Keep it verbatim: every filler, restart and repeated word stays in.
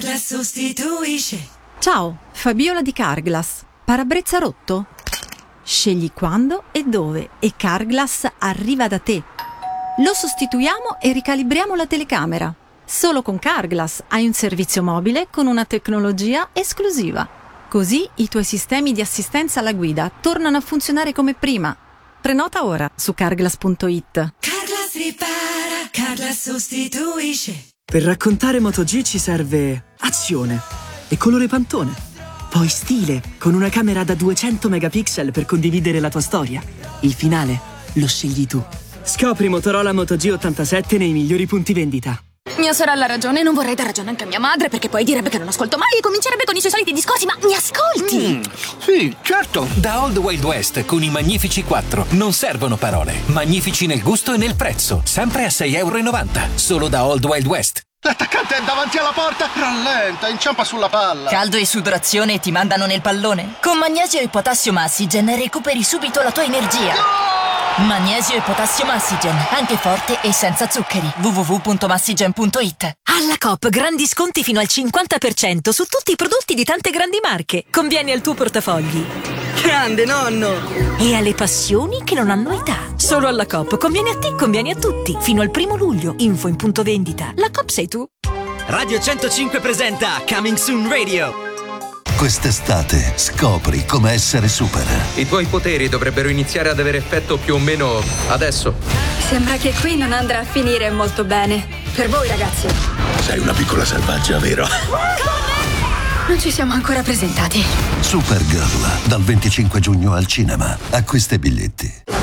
Carglass sostituisce. Ciao, Fabiola di Carglass. Parabrezza rotto? Scegli quando e dove e Carglass arriva da te. Lo sostituiamo e ricalibriamo la telecamera. Solo con Carglass hai un servizio mobile con una tecnologia esclusiva. Così i tuoi sistemi di assistenza alla guida tornano a funzionare come prima. Prenota ora su carglass punto it. Carglass ripara, Carglass sostituisce. Per raccontare MotoG ci serve azione e colore pantone. Poi stile, con una camera da duecento megapixel per condividere la tua storia. Il finale lo scegli tu. Scopri Motorola Moto G ottantasette nei migliori punti vendita. Mia sorella ha ragione, non vorrei dar ragione anche a mia madre, perché poi direbbe che non ascolto mai e comincerebbe con i suoi soliti discorsi, ma mi ascolti? Mm, sì, certo. Da Old Wild West con i Magnifici quattro non servono parole. Magnifici nel gusto e nel prezzo. Sempre a sei e novanta euro. Solo da Old Wild West. L'attaccante è davanti alla porta. Rallenta, inciampa sulla palla. Caldo e sudorazione e ti mandano nel pallone? Con Magnesio e Potassio Massigen recuperi subito la tua energia. No! Magnesio e Potassio Massigen, anche forte e senza zuccheri. w w w punto massigen punto it. Alla Coop grandi sconti fino al cinquanta per cento su tutti i prodotti di tante grandi marche. Conviene al tuo portafogli. Grande nonno! E alle passioni che non hanno età. Solo alla Coop. Conviene a te, conviene a tutti. Fino al primo luglio. Info in punto vendita. La Coop sei tu. Radio centocinque presenta Coming Soon Radio. Quest'estate scopri come essere super. I tuoi poteri dovrebbero iniziare ad avere effetto più o meno adesso. Sembra che qui non andrà a finire molto bene. Per voi, ragazzi. Sei una piccola selvaggia, vero? Non ci siamo ancora presentati. Supergirl, dal venticinque giugno al cinema. Acquista i biglietti.